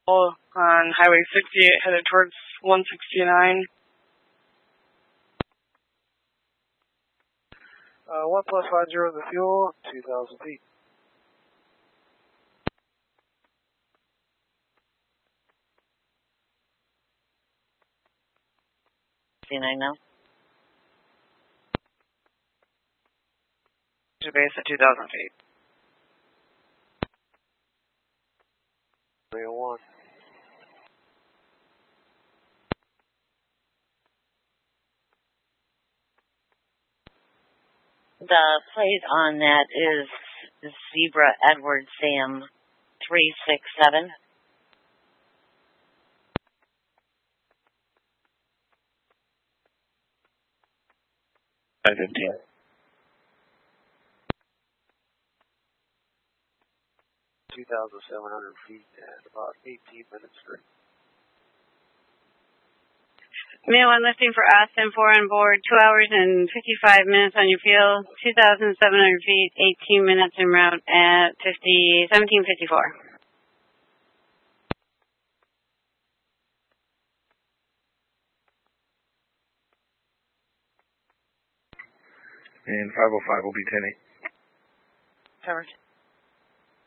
On Highway 68 headed towards 169. 1+50 the fuel, 2,000 feet. C9 now. To base at 2,000 feet. 301. The plate on that is Zebra Edward Sam 367. I-15. 2,700 feet and about 18 minutes straight. Mail 1 lifting for Austin, 4 on board, 2 hours and 55 minutes on your fuel, 2,700 feet, 18 minutes en route at 1754. And 505 will be 10-8. Covered.